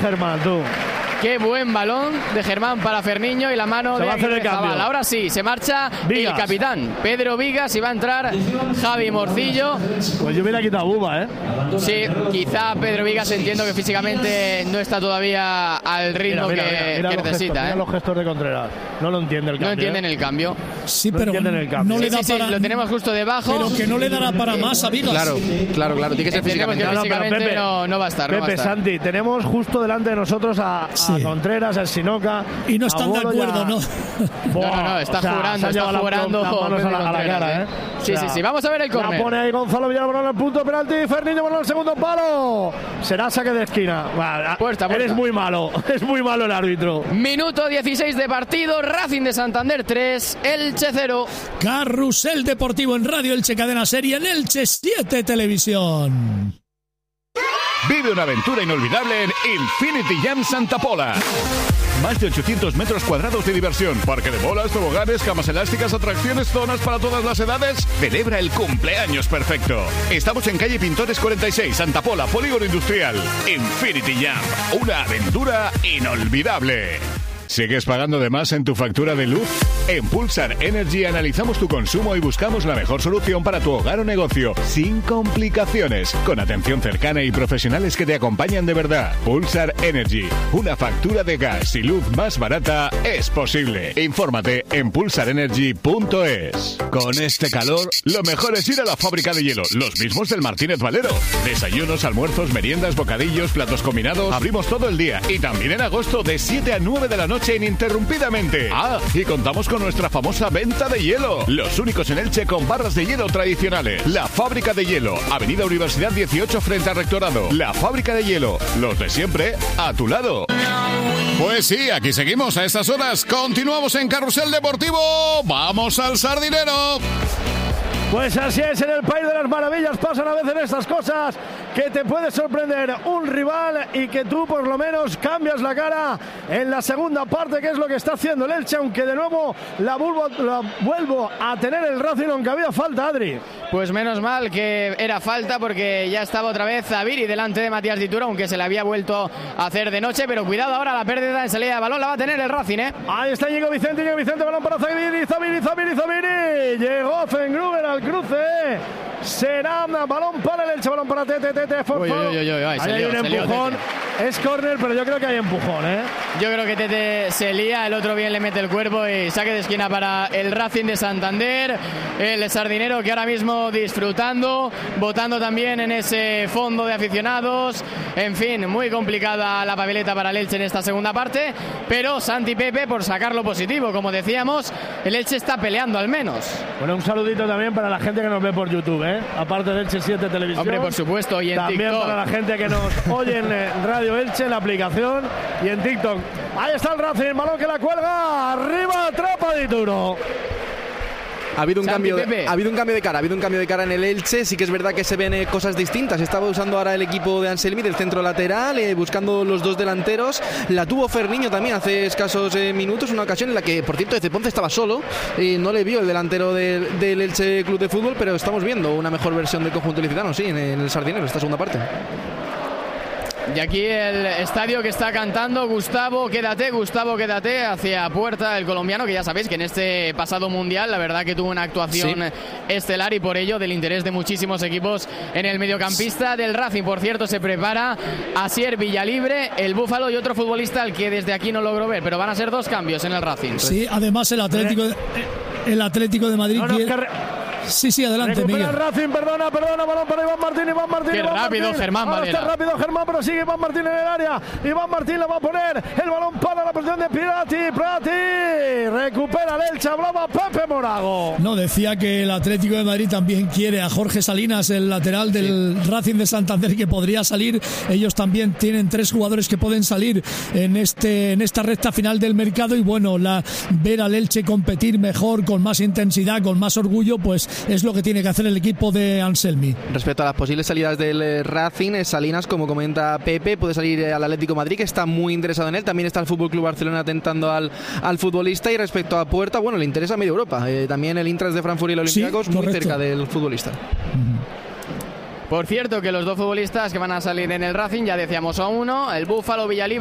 Germán, tú. Qué buen balón de Germán para Ferniño y la mano de Aguirre Zabal. Ahora sí, se marcha Vigas. El capitán Pedro Vigas y va a entrar Javi Morcillo. Pues yo hubiera quitado Buba, ¿eh? Sí, quizá Pedro Vigas entiendo que físicamente no está todavía al ritmo que necesita. Mira los gestos de Contreras. No lo entiende el cambio. No entienden el cambio. Sí, pero no le da para... lo tenemos justo debajo. Pero que no le dará para más a Vigas. Claro. Tiene que ser físicamente. Físicamente no va a estar. Pepe, Santi, tenemos justo delante de nosotros a Contreras, a Sinoca. Y no están de acuerdo, ¿no? No, está jurando. Está jurando a la cara, ¿eh? Sí. Vamos a ver el córner. La pone ahí Gonzalo Villalobos al punto de penalti. Ferniño por el segundo palo. Será saque de esquina. Puerta. Eres muy malo. Es muy malo el árbitro. Minuto 16 de partido. Racing de Santander 3, Elche 0. Carrusel Deportivo en Radio Elche Cadena Serie, en Elche 7 Televisión. Vive una aventura inolvidable en Infinity Jam Santa Pola. Más de 800 metros cuadrados de diversión, parque de bolas, toboganes, camas elásticas, atracciones, zonas para todas las edades. Celebra el cumpleaños perfecto. Estamos en calle Pintores 46, Santa Pola, Polígono Industrial. Infinity Jam, una aventura inolvidable. ¿Sigues pagando de más en tu factura de luz? En Pulsar Energy analizamos tu consumo y buscamos la mejor solución para tu hogar o negocio, sin complicaciones, con atención cercana y profesionales que te acompañan de verdad. Pulsar Energy, una factura de gas y luz más barata es posible. Infórmate en pulsarenergy.es. Con este calor, lo mejor es ir a la fábrica de hielo, los mismos del Martínez Valero. Desayunos, almuerzos, meriendas, bocadillos, platos combinados. Abrimos todo el día y también en agosto de 7 a 9 de la noche ininterrumpidamente. Y contamos con nuestra famosa venta de hielo. Los únicos en Elche con barras de hielo tradicionales. La Fábrica de Hielo, Avenida Universidad 18 frente al Rectorado. La Fábrica de Hielo, los de siempre a tu lado. Pues sí, aquí seguimos a estas horas. Continuamos en Carrusel Deportivo. ¡Vamos al Sardinero! Pues así es, en el País de las Maravillas pasan a veces estas cosas que te puede sorprender un rival y que tú por lo menos cambias la cara en la segunda parte, que es lo que está haciendo el Elche, aunque de nuevo la vuelvo a tener el Racing, aunque había falta, Adri. Pues menos mal que era falta, porque ya estaba otra vez Zaviri delante de Matías Dituro, aunque se le había vuelto a hacer de noche, pero cuidado ahora, la pérdida en salida de balón la va a tener el Racing, ¿eh? Ahí está Íñigo Vicente, balón para Zaviri. Llegó Fengruber al cruce. Será balón para el Elche, balón para Tete. Ahí hay un empujón. Es córner, pero yo creo que hay empujón, ¿eh? Yo creo que Tete se lía, el otro bien le mete el cuerpo y saque de esquina para el Racing de Santander. El sardinero que ahora mismo disfrutando, votando también en ese fondo de aficionados. En fin, muy complicada la papeleta para el Elche en esta segunda parte, pero Santi Pepe por sacar lo positivo, como decíamos, el Elche está peleando al menos. Bueno, un saludito también para la gente que nos ve por YouTube, ¿eh? Aparte de Elche 7 Televisión. Hombre, por supuesto, y en también TikTok. Para la gente que nos oye en Radio Elche, en la aplicación y en TikTok. Ahí está el Racing, balón que la cuelga, arriba, atrapa Dituro. Ha habido un cambio de cara en el Elche. Sí que es verdad que se ven cosas distintas. Estaba usando ahora el equipo de Anselmi del centro lateral, buscando los dos delanteros. La tuvo Ferniño también hace escasos minutos, una ocasión en la que, por cierto, Ceponce estaba solo, no le vio el delantero del Elche Club de Fútbol, pero estamos viendo una mejor versión del conjunto ilicitano, sí, en el Sardinero, esta segunda parte. Y aquí el estadio que está cantando Gustavo, quédate, hacia puerta el colombiano, que ya sabéis que en este pasado mundial la verdad que tuvo una actuación estelar, y por ello del interés de muchísimos equipos en el mediocampista del Racing. Por cierto, se prepara Asier Villalibre, el Búfalo, y otro futbolista al que desde aquí no logro ver, pero van a ser dos cambios en el Racing. Sí, además el Atlético de Madrid Sí, adelante, Miguel. Miguel. Racing, perdona, balón para Iván Martín. Qué rápido Germán Varela. Está rápido Germán, pero sigue Iván Martín en el área. Iván Martín la va a poner, el balón para la posición de Prati. Recupera el Elche, hablaba Pepe Morago. No, decía que el Atlético de Madrid también quiere a Jorge Salinas, el lateral del Racing de Santander, que podría salir. Ellos también tienen 3 jugadores que pueden salir en esta recta final del mercado, y bueno, ver al Elche competir mejor, con más intensidad, con más orgullo, pues es lo que tiene que hacer el equipo de Anselmi. Respecto a las posibles salidas del Racing, Salinas, como comenta Pepe, puede salir al Atlético de Madrid, que está muy interesado en él. También está el FC Barcelona atentando al futbolista. Y respecto a Puerta, bueno, le interesa medio Europa. También el Eintracht de Frankfurt y el Olympiacos, muy cerca del futbolista. Por cierto, que los dos futbolistas que van a salir en el Racing, ya decíamos a uno, el Búfalo Villalibre